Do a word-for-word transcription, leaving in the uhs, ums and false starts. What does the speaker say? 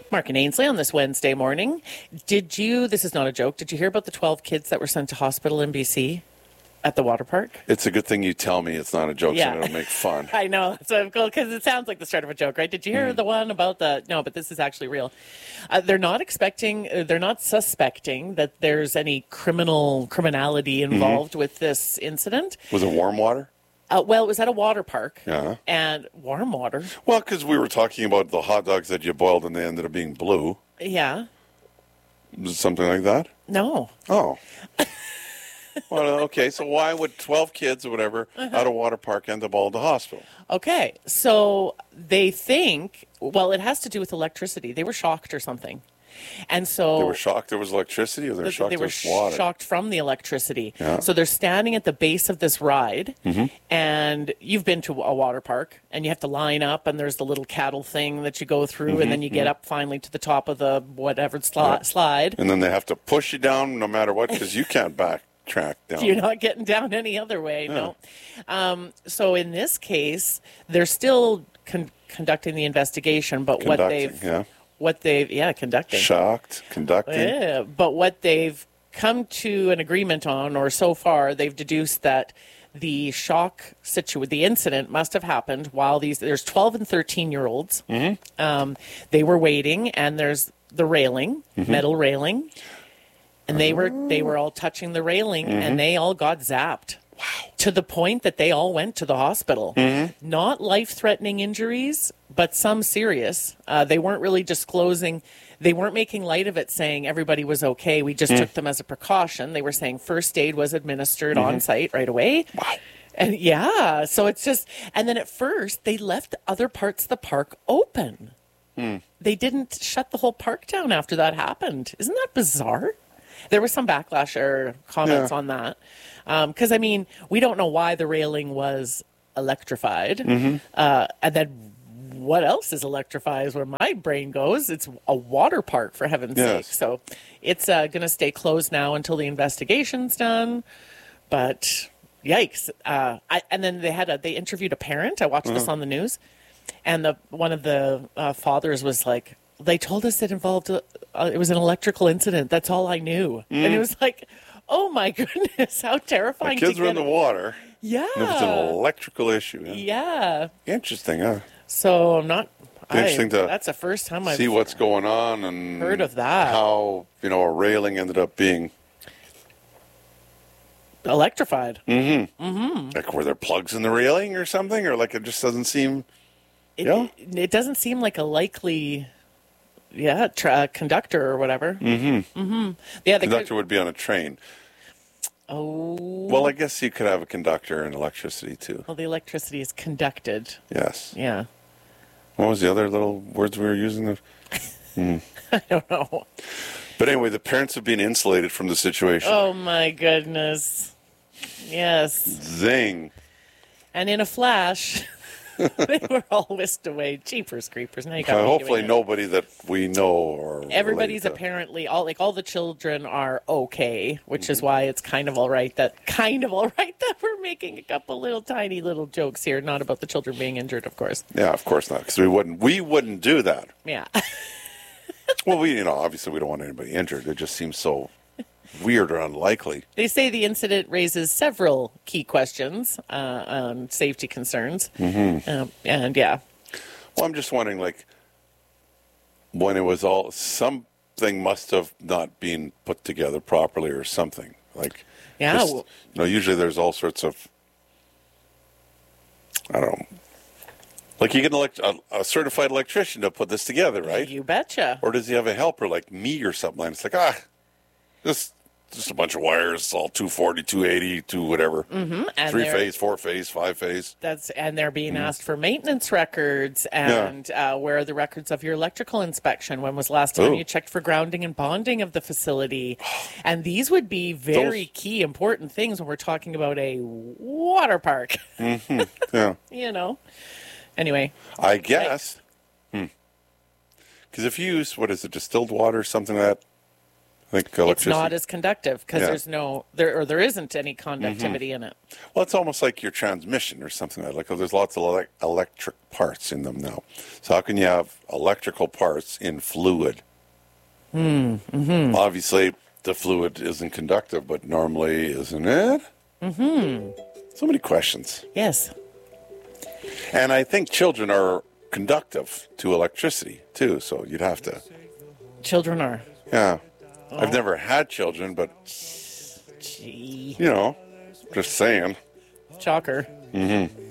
Mark and Ainsley on this Wednesday morning. Did you, this is not a joke, did you hear about the twelve kids that were sent to hospital in B C at the water park? It's a good thing you tell me it's not a joke, Yeah. so it'll make fun. I know, that's so cool, because it sounds like the start of a joke, right? Did you hear Mm. the one about the, no, but this is actually real. Uh, they're not expecting, uh, they're not suspecting that there's any criminal, criminality involved Mm-hmm. with this incident. Was it warm water? Uh, well, it was at a water park. Yeah. And warm water. Well, because we were talking about the hot dogs that you boiled and they ended up being blue. Yeah. Was it something like that? No. Oh. Well, okay, so why would twelve kids or whatever Uh-huh. at a water park end up all at the hospital? Okay, so they think, well, it has to do with electricity. They were shocked or something. And so They were shocked there was electricity, or they were th- shocked they there were was water? shocked from the electricity. Yeah. So they're standing at the base of this ride, Mm-hmm. and you've been to a water park, and you have to line up, and there's the little cattle thing that you go through, Mm-hmm. and then you get up finally to the top of the whatever sli- Yeah. slide. And then they have to push you down no matter what, because you can't backtrack down. You're not getting down any other way, no. Um, so in this case, they're still con- conducting the investigation, but what Conducting, they've, yeah. what they've, yeah, conducting. Shocked, conducting. Yeah, but what they've come to an agreement on, or so far, they've deduced that the shock situation, the incident must have happened while these, there's twelve and thirteen year olds. Mm-hmm. Um, they were waiting, and there's the railing, Mm-hmm. metal railing, and they were they were all touching the railing, Mm-hmm. and they all got zapped. Wow. To the point that they all went to the hospital. Mm-hmm. Not life-threatening injuries, but some serious. Uh, they weren't really disclosing. They weren't making light of it, saying everybody was okay. We just Mm. took them as a precaution. They were saying first aid was administered on site right away. Wow. And yeah, so it's just, and then at first they left other parts of the park open. They didn't shut the whole park down after that happened. Isn't that bizarre? There was some backlash or comments Yeah. on that. Because, I mean, we don't know why the railing was electrified. Uh, and then what else is electrified is where my brain goes. It's a water park, for heaven's Yes. sake. So it's uh, going to stay closed now until the investigation's done. But yikes. Uh, I, and then they had a, they interviewed a parent. I watched this on the news. And the one of the uh, fathers was like, they told us it involved, uh, uh, it was an electrical incident. That's all I knew. And it was like, oh my goodness, how The terrifying. kids to were in get the it. water. Yeah. And it was an electrical issue. Yeah. Yeah. Interesting, huh? So I'm not, I, Interesting to that's the first time I've See what's going on and heard of that. How, you know, a railing ended up being, electrified. like, were there plugs in the railing or something? Or, like, it just doesn't seem, It, Yeah. it doesn't seem like a likely, yeah, tra- conductor or whatever. Mm-hmm. Mm-hmm. Yeah. The conductor would be on a train. Oh. Well, I guess you could have a conductor and electricity, too. Well, the electricity is conducted. Yes. Yeah. What was the other little words we were using? I don't know. But anyway, the parents have been insulated from the situation. Oh my goodness. Yes. Zing. And in a flash, they were all whisked away. Jeepers creepers. Now you got Uh, me hopefully doing it. nobody that we know or Everybody's relate to. apparently all like all the children are okay, which Mm-hmm. is why it's kind of all right that kind of all right that we're making a couple little tiny little jokes here, not about the children being injured, of course. Yeah, of course not, because we wouldn't. We wouldn't do that. Yeah. Well, we, you know, obviously we don't want anybody injured. It just seems so weird or unlikely. They say the incident raises several key questions uh, on safety concerns. Mm-hmm. Um, and yeah. Well, I'm just wondering, like, when it was all, something must have not been put together properly or something. Like, Yeah. just- well, you know, usually there's all sorts of, I don't know, like you get an elect- a, a certified electrician to put this together, right? You betcha. Or does he have a helper like me or something? And it's like, ah, this just a bunch of wires, it's all two forty, two eighty, two whatever. Mm-hmm. And Three they're- phase, four phase, five phase. That's and they're being asked for maintenance records and uh, where are the records of your electrical inspection? When was the last time Oh. you checked for grounding and bonding of the facility? And these would be very Those- key, important things when we're talking about a water park. Yeah, You know. Anyway, I guess. Because if you use, what is it, distilled water, something like that, I think It's electricity. not as conductive because Yeah. there's no there or there isn't any conductivity Mm-hmm. in it. Well, it's almost like your transmission or something like that. Like, 'cause there's lots of ele- electric parts in them now. So how can you have electrical parts in fluid? Mm-hmm. Obviously, the fluid isn't conductive, but normally, isn't it? Mm-hmm. So many questions. Yes. And I think children are conductive to electricity, too. So you'd have to, Children are. yeah. I've never had children, but, Gee. you know, just saying. Shocker. Mm-hmm.